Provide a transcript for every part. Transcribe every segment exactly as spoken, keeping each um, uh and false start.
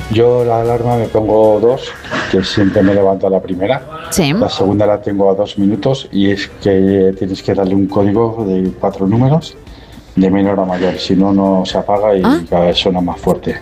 Yo la alarma me pongo dos, que siempre me levanto a la primera. Sí. La segunda la tengo a dos minutos y es que tienes que darle un código de cuatro números de menor a mayor, si no, no se apaga y ¿Ah? cada vez suena más fuerte.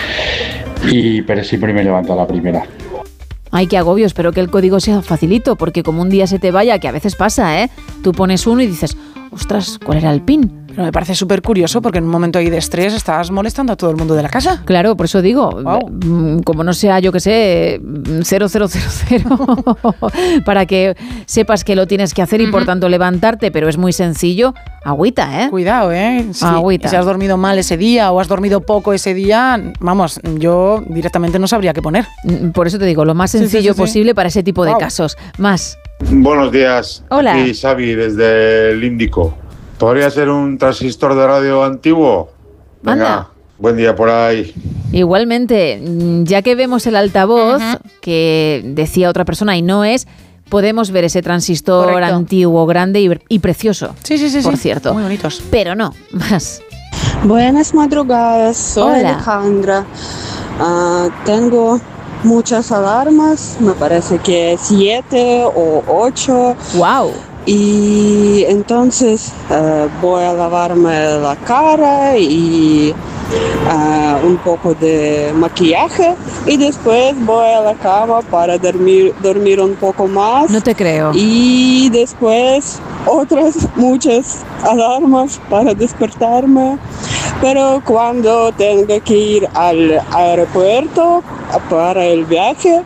Y, pero siempre me levanto a la primera. Ay, qué agobio, espero que el código sea facilito, porque como un día se te vaya, que a veces pasa, ¿eh? Tú pones uno y dices, ostras, ¿cuál era el pin? Pero me parece súper curioso porque en un momento ahí de estrés estás molestando a todo el mundo de la casa. Claro, por eso digo, Wow. como no sea, yo que sé, cero cero cero cero, para que sepas que lo tienes que hacer y uh-huh. por tanto levantarte, pero es muy sencillo, agüita, ¿eh? Cuidado, ¿eh? Si, agüita. Si has dormido mal ese día o has dormido poco ese día, vamos, yo directamente no sabría qué poner. Por eso te digo, lo más sencillo sí, sí, sí, posible sí. para ese tipo de wow. casos. Más. Buenos días. Hola. Aquí Xavi desde el Índico. ¿Podría ser un transistor de radio antiguo? Venga, Anda. Buen día por ahí. Igualmente, ya que vemos el altavoz, uh-huh. que decía otra persona y no es, podemos ver ese transistor Correcto. antiguo, grande y, y precioso. Sí, sí, sí. Por sí. cierto. Muy bonitos. Pero no, más. Buenas madrugadas, soy Hola. Alejandra. Uh, tengo muchas alarmas, me parece que siete o ocho. ¡Wow! Y entonces uh, voy a lavarme la cara y uh, un poco de maquillaje y después voy a la cama para dormir, dormir un poco más. No te creo. Y después otras muchas alarmas para despertarme. Pero cuando tengo que ir al aeropuerto para el viaje,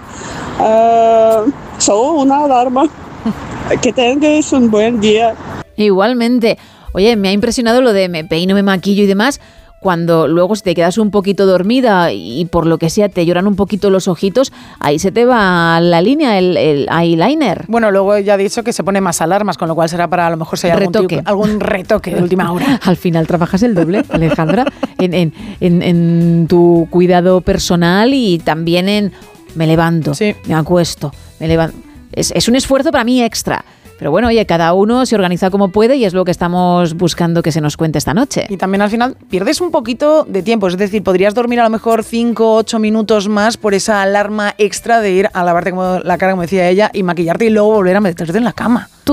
uh, solo una alarma. Que tengas un buen día. Igualmente. Oye, me ha impresionado lo de me peino, me maquillo y demás, cuando luego si te quedas un poquito dormida y por lo que sea te lloran un poquito los ojitos, ahí se te va la línea, el, el eyeliner. Bueno, luego ya he dicho que se pone más alarmas, con lo cual será para a lo mejor si hay retoque. Algún, tipo, algún retoque de última hora. Al final trabajas el doble, Alejandra, en, en, en, en tu cuidado personal y también en me levanto, sí. me acuesto, me levanto. Es, es un esfuerzo para mí extra. Pero bueno, oye, cada uno se organiza como puede y es lo que estamos buscando que se nos cuente esta noche. Y también al final pierdes un poquito de tiempo, es decir, podrías dormir a lo mejor cinco o ocho minutos más por esa alarma extra de ir a lavarte como la cara, como decía ella, y maquillarte y luego volver a meterte en la cama.